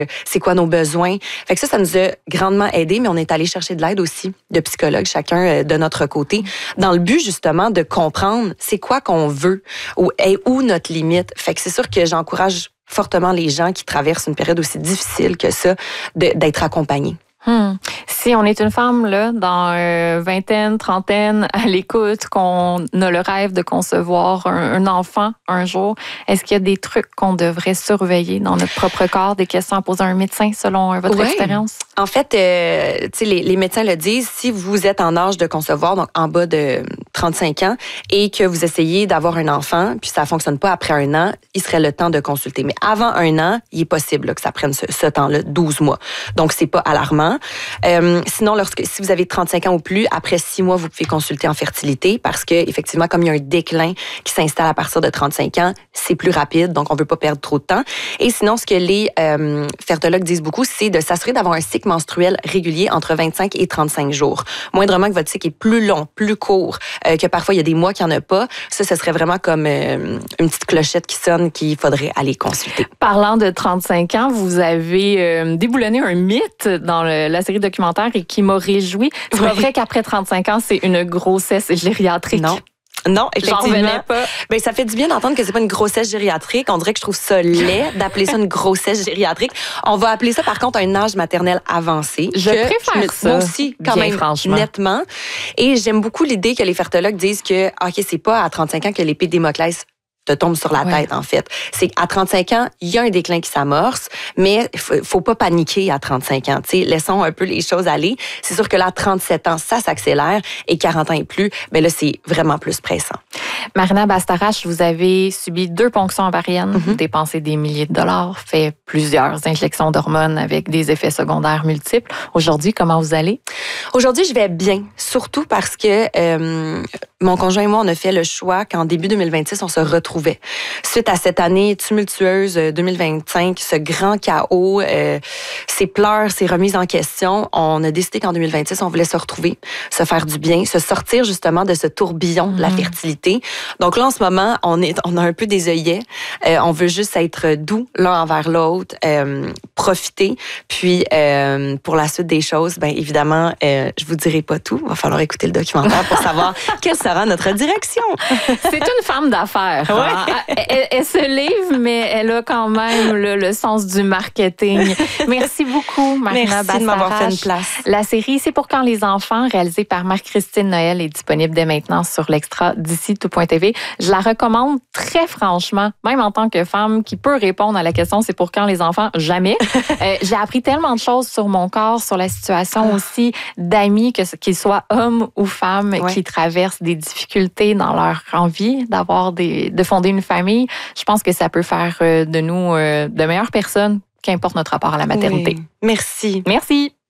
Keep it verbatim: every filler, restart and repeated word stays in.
c'est quoi nos besoins. Fait que ça, ça nous a grandement aidé, mais on est allé chercher de l'aide aussi de psychologues, chacun de notre côté, dans le but justement de comprendre c'est quoi qu'on veut ou est où notre limite. Fait que c'est sûr que j'encourage fortement les gens qui traversent une période aussi difficile que ça de, d'être accompagnés. Hmm. Si on est une femme là, dans euh, vingtaine, trentaine, à l'écoute, qu'on a le rêve de concevoir un, un enfant un jour, est-ce qu'il y a des trucs qu'on devrait surveiller dans notre propre corps, des questions à poser à un médecin selon euh, votre ouais. expérience? En fait, euh, tu sais, les, les médecins le disent, si vous êtes en âge de concevoir, donc en bas de trente-cinq ans, et que vous essayez d'avoir un enfant, puis ça fonctionne pas après un an, il serait le temps de consulter. Mais avant un an, il est possible là, que ça prenne ce, ce temps-là, douze mois. Donc, c'est pas alarmant. Euh, sinon, lorsque si vous avez trente-cinq ans ou plus, après six mois, vous pouvez consulter en fertilité parce que effectivement, comme il y a un déclin qui s'installe à partir de trente-cinq ans, c'est plus rapide, donc on veut pas perdre trop de temps. Et sinon, ce que les euh, fertologues disent beaucoup, c'est de s'assurer d'avoir un cycle menstruel régulier entre vingt-cinq et trente-cinq jours. Moindrement que votre cycle est plus long, plus court, euh, que parfois il y a des mois qu'il n'y en a pas, ça, ce serait vraiment comme euh, une petite clochette qui sonne qu'il faudrait aller consulter. Parlant de trente-cinq ans, vous avez euh, déboulonné un mythe dans le, la série documentaire et qui m'a réjoui. C'est oui. pas vrai qu'après trente-cinq ans, c'est une grossesse gériatrique. Non. Non, effectivement. J'en revenais pas. Ben, ça fait du bien d'entendre que c'est pas une grossesse gériatrique. On dirait que je trouve ça laid d'appeler ça une grossesse gériatrique. On va appeler ça, par contre, un âge maternel avancé. Je préfère je me, ça. Moi aussi, quand bien, même, franchement. Nettement. Et j'aime beaucoup l'idée que les fertologues disent que, OK, c'est pas à trente-cinq ans que l'épée de Damoclès te tombe sur la ouais. tête, en fait. C'est qu'à trente-cinq ans, il y a un déclin qui s'amorce, mais faut, faut pas paniquer à trente-cinq ans. T'sais, laissons un peu les choses aller. C'est sûr que là, à trente-sept ans, ça s'accélère, et quarante ans et plus, ben là, c'est vraiment plus pressant. Marina Bastarache, vous avez subi deux ponctions ovariennes, mm-hmm. dépensé des milliers de dollars, fait plusieurs injections d'hormones avec des effets secondaires multiples. Aujourd'hui, comment vous allez? Aujourd'hui, je vais bien, surtout parce que euh, mon conjoint et moi, on a fait le choix qu'en début deux mille vingt-six, on se retrouvait. Suite à cette année tumultueuse deux mille vingt-cinq, ce grand chaos, euh, ces pleurs, ces remises en question, on a décidé qu'en deux mille vingt-six, on voulait se retrouver, se faire du bien, se sortir justement de ce tourbillon mm-hmm. de la fertilité. Donc là, en ce moment, on est, on a un peu des œillets. Euh, on veut juste être doux l'un envers l'autre, euh, profiter. Puis, euh, pour la suite des choses, bien évidemment, euh, je vous dirai pas tout. Il va falloir écouter le documentaire pour savoir quelle sera notre direction. C'est une femme d'affaires. Ouais. Hein? Elle, elle se livre, mais elle a quand même le, le sens du marketing. Merci beaucoup, Marina Bastarache. Merci de m'avoir fait une place. La série C'est pour quand les enfants, réalisée par Marie-Christine Noël, est disponible dès maintenant sur l'extra d'ici tout point t v. Je la recommande très franchement, même en tant que femme qui peut répondre à la question c'est pour quand les enfants? Jamais. euh, j'ai appris tellement de choses sur mon corps, sur la situation aussi d'amis, que qu'ils soient hommes ou femmes, ouais. qui traversent des difficultés dans leur envie d'avoir des, de fonder une famille. Je pense que ça peut faire de nous de meilleures personnes, qu'importe notre rapport à la maternité. Oui. Merci. Merci.